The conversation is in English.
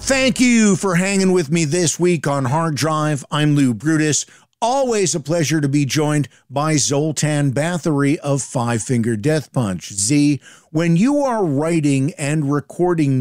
Thank you for hanging with me this week on Hard Drive. I'm Lou Brutus. Always a pleasure to be joined by Zoltan Bathory of Five Finger Death Punch. Z, when you are writing and recording